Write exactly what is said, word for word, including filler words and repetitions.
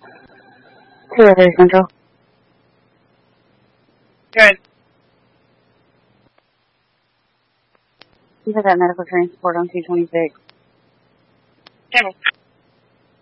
Delivery Central. Good. You have that medical transport on two twenty-six. Table.